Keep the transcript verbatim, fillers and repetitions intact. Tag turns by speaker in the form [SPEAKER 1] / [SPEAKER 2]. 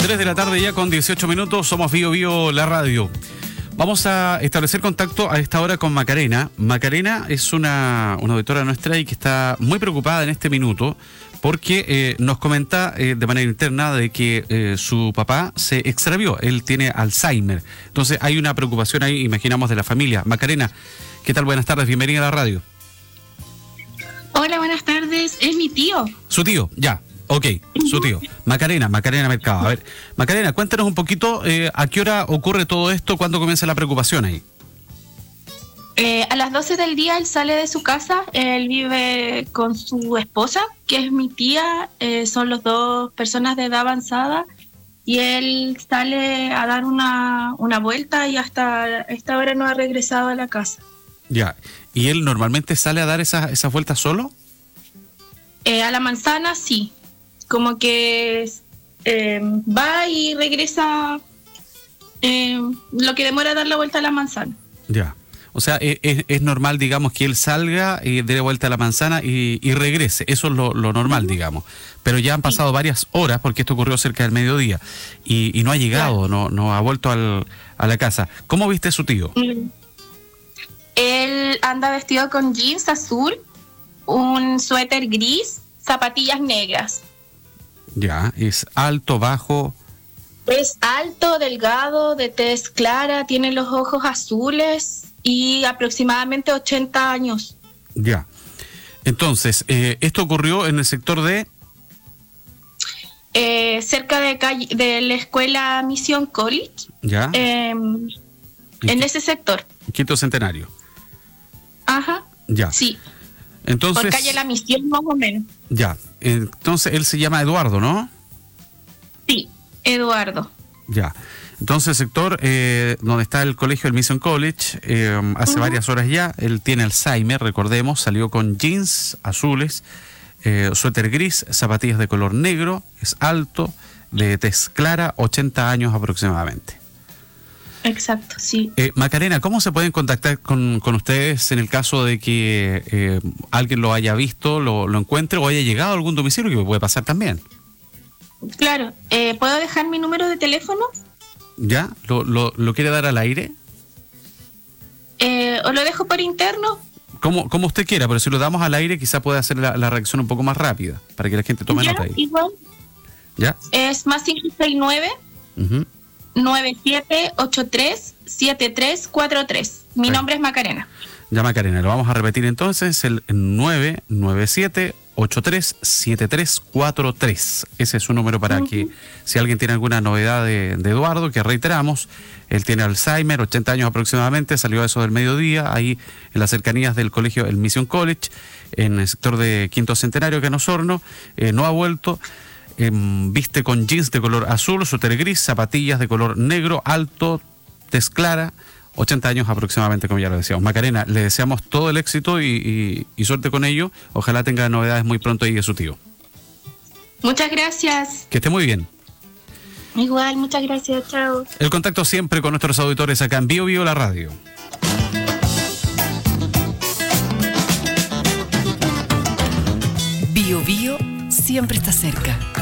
[SPEAKER 1] tres de la tarde ya con dieciocho minutos, somos Bio Bio la radio. Vamos a establecer contacto a esta hora con Macarena. Macarena es una, una auditora nuestra y que está muy preocupada en este minuto porque eh, nos comenta eh, de manera interna de que eh, su papá se extravió, él tiene Alzheimer. Entonces hay una preocupación ahí, imaginamos, de la familia. Macarena, ¿qué tal? Buenas tardes, bienvenida a la radio.
[SPEAKER 2] Hola, buenas tardes, es mi tío.
[SPEAKER 1] Su tío, ya. Ok, su tío. Macarena, Macarena Mercado. A ver, Macarena, cuéntanos un poquito eh, a qué hora ocurre todo esto, cuándo comienza la preocupación ahí.
[SPEAKER 2] Eh, a las doce del día él sale de su casa, él vive con su esposa, que es mi tía, eh, son los dos personas de edad avanzada, y él sale a dar una, una vuelta y hasta esta hora no ha regresado a la casa.
[SPEAKER 1] Ya, ¿y él normalmente sale a dar esas, esas vueltas solo?
[SPEAKER 2] Eh, a la manzana sí. Como que eh, va y regresa eh, lo que demora dar la vuelta a la manzana.
[SPEAKER 1] Ya, o sea, es, es normal, digamos, que él salga y dé vuelta a la manzana y, y regrese, eso es lo, lo normal, digamos. Pero ya han pasado sí. varias horas, porque esto ocurrió cerca del mediodía, y, y no ha llegado, claro. no, no ha vuelto al, a la casa. ¿Cómo viste a su tío?
[SPEAKER 2] Él anda vestido con jeans azul, un suéter gris, zapatillas negras.
[SPEAKER 1] Ya, es alto, bajo.
[SPEAKER 2] Es alto, delgado, de tez clara, tiene los ojos azules y aproximadamente ochenta años.
[SPEAKER 1] Ya. Entonces, eh, ¿esto ocurrió en el sector de...?
[SPEAKER 2] Eh, cerca de, calle, de la escuela Mission College.
[SPEAKER 1] Ya.
[SPEAKER 2] Eh, en
[SPEAKER 1] qué,
[SPEAKER 2] ese sector.
[SPEAKER 1] Quinto Centenario.
[SPEAKER 2] Ajá.
[SPEAKER 1] Ya.
[SPEAKER 2] Sí.
[SPEAKER 1] Entonces,
[SPEAKER 2] por calle La Misión, más o menos.
[SPEAKER 1] Ya, entonces él se llama Eduardo, ¿no?
[SPEAKER 2] Sí, Eduardo.
[SPEAKER 1] Ya, entonces sector eh, donde está el colegio, el Mission College, eh, hace uh-huh. varias horas ya, él tiene Alzheimer, recordemos, salió con jeans azules, eh, suéter gris, zapatillas de color negro, es alto, de tez clara, ochenta años aproximadamente.
[SPEAKER 2] Exacto, sí.
[SPEAKER 1] Eh, Macarena, ¿cómo se pueden contactar con, con ustedes en el caso de que eh, alguien lo haya visto, lo, lo encuentre o haya llegado a algún domicilio, que puede pasar también?
[SPEAKER 2] Claro, eh, ¿puedo dejar mi número de teléfono?
[SPEAKER 1] ¿Ya? ¿Lo, lo, lo quiere dar al aire?
[SPEAKER 2] Eh, ¿O lo dejo por interno?
[SPEAKER 1] Como, como usted quiera, pero si lo damos al aire quizá pueda hacer la, la reacción un poco más rápida, para que la gente tome
[SPEAKER 2] ya,
[SPEAKER 1] nota ahí.
[SPEAKER 2] Igual.
[SPEAKER 1] ¿Ya?
[SPEAKER 2] Es más cinco seis nueve
[SPEAKER 1] Uh-huh.
[SPEAKER 2] nueve siete ocho tres siete tres cuatro tres. Mi sí. nombre es Macarena.
[SPEAKER 1] Ya, Macarena, lo vamos a repetir entonces, el nueve nueve siete ocho tres siete tres cuatro tres. Ese es su número para uh-huh. que si alguien tiene alguna novedad de, de Eduardo, que reiteramos, él tiene Alzheimer, ochenta años aproximadamente, salió a eso del mediodía, ahí en las cercanías del colegio, el Mission College, en el sector de Quinto Centenario, que en Osorno, eh, no ha vuelto. Eh, viste con jeans de color azul, suéter gris, zapatillas de color negro, alto, tez clara, ochenta años aproximadamente, como ya lo decíamos. Macarena, le deseamos todo el éxito y, y, y suerte con ello. Ojalá tenga novedades muy pronto ahí de su tío.
[SPEAKER 2] Muchas gracias.
[SPEAKER 1] Que esté muy bien.
[SPEAKER 2] Igual, muchas gracias, chao.
[SPEAKER 1] El contacto siempre con nuestros auditores acá en Bio Bio la radio.
[SPEAKER 3] Bio Bio siempre está cerca.